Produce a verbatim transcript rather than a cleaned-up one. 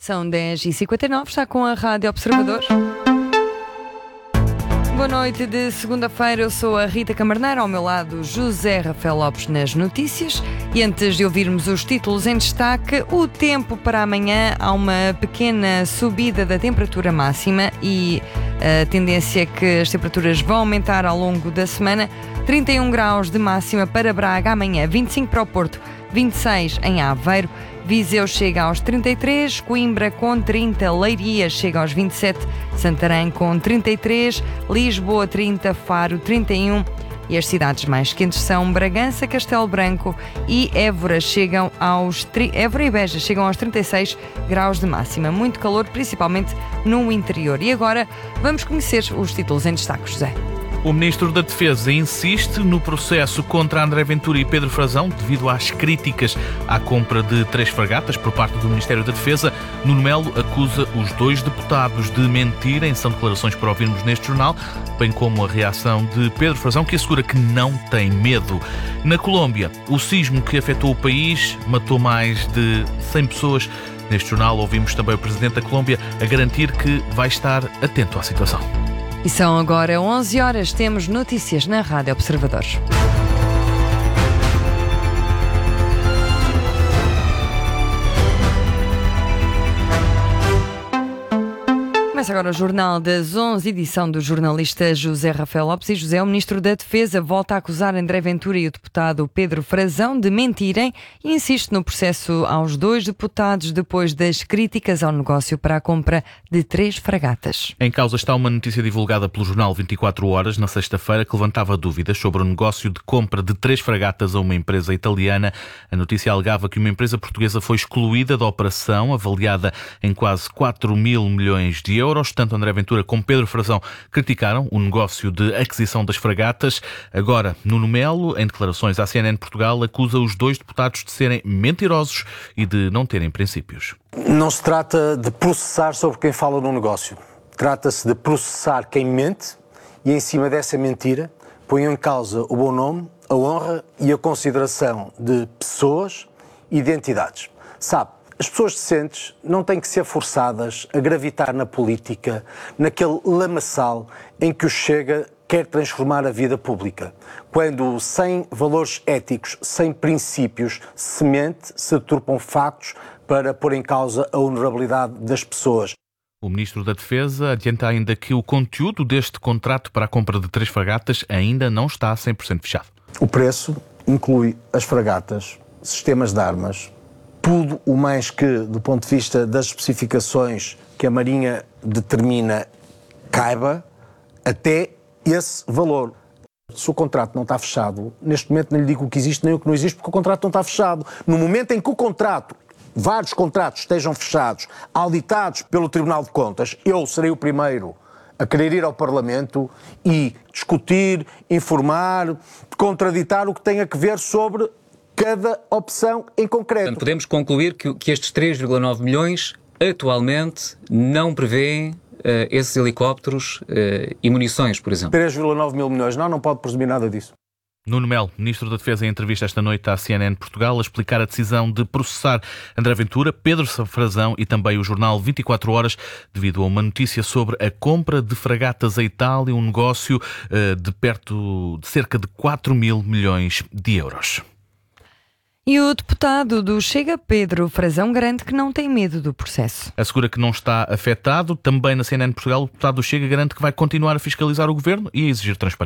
São dez e cinquenta e nove, está com a Rádio Observador. Boa noite de segunda-feira, eu sou a Rita Camarneiro, ao meu lado José Rafael Lopes nas notícias. E antes de ouvirmos os títulos em destaque, o tempo para amanhã, há uma pequena subida da temperatura máxima e a tendência é que as temperaturas vão aumentar ao longo da semana. trinta e um graus de máxima para Braga amanhã, vinte e cinco para o Porto, vinte e seis em Aveiro, Viseu chega aos trinta e três, Coimbra com trinta, Leiria chega aos vinte e sete, Santarém com trinta e três, Lisboa trinta, Faro trinta e um e as cidades mais quentes são Bragança, Castelo Branco e Évora, chegam aos, Évora e Beja chegam aos trinta e seis graus de máxima. Muito calor, principalmente no interior. E agora vamos conhecer os títulos em destaque, José. O Ministro da Defesa insiste no processo contra André Ventura e Pedro Frazão devido às críticas à compra de três fragatas por parte do Ministério da Defesa. Nuno Melo acusa os dois deputados de mentirem, são declarações para ouvirmos neste jornal, bem como a reação de Pedro Frazão, que assegura que não tem medo. Na Colômbia, o sismo que afetou o país matou mais de cem pessoas. Neste jornal ouvimos também o Presidente da Colômbia a garantir que vai estar atento à situação. E são agora onze horas, temos notícias na Rádio Observador. Começa agora o Jornal das onze, edição do jornalista José Rafael Lopes. E José, o Ministro da Defesa volta a acusar André Ventura e o deputado Pedro Frazão de mentirem e insiste no processo aos dois deputados depois das críticas ao negócio para a compra de três fragatas. Em causa está uma notícia divulgada pelo jornal vinte e quatro horas, na sexta-feira, que levantava dúvidas sobre o negócio de compra de três fragatas a uma empresa italiana. A notícia alegava que uma empresa portuguesa foi excluída da operação, avaliada em quase quatro mil milhões de euros. Tanto André Ventura como Pedro Frazão criticaram o negócio de aquisição das fragatas. Agora, Nuno Melo, em declarações à C N N Portugal, acusa os dois deputados de serem mentirosos e de não terem princípios. Não se trata de processar sobre quem fala no negócio. Trata-se de processar quem mente e, em cima dessa mentira, põe em causa o bom nome, a honra e a consideração de pessoas e de entidades. Sabe, as pessoas decentes não têm que ser forçadas a gravitar na política, naquele lamaçal em que o Chega quer transformar a vida pública. Quando, sem valores éticos, sem princípios, se mente, se deturpam factos para pôr em causa a honorabilidade das pessoas. O Ministro da Defesa adianta ainda que o conteúdo deste contrato para a compra de três fragatas ainda não está cem por cento fechado. O preço inclui as fragatas, sistemas de armas, tudo o mais que, do ponto de vista das especificações que a Marinha determina, caiba até esse valor. Se o contrato não está fechado, neste momento não lhe digo o que existe nem o que não existe, porque o contrato não está fechado. No momento em que o contrato, vários contratos estejam fechados, auditados pelo Tribunal de Contas, eu serei o primeiro a querer ir ao Parlamento e discutir, informar, contraditar o que tem a ver sobre cada opção em concreto. Portanto, podemos concluir que, que estes três vírgula nove milhões atualmente não prevêem uh, esses helicópteros uh, e munições, por exemplo. três vírgula nove mil milhões, não, não pode presumir nada disso. Nuno Melo, Ministro da Defesa, em entrevista esta noite à C N N Portugal, a explicar a decisão de processar André Ventura, Pedro Frazão e também o jornal vinte e quatro horas, devido a uma notícia sobre a compra de fragatas à Itália, um negócio uh, de perto de cerca de quatro mil milhões de euros. E o deputado do Chega, Pedro Frazão, garante que não tem medo do processo. Assegura que não está afetado. Também na C N N Portugal, o deputado do Chega garante que vai continuar a fiscalizar o governo e a exigir transparência.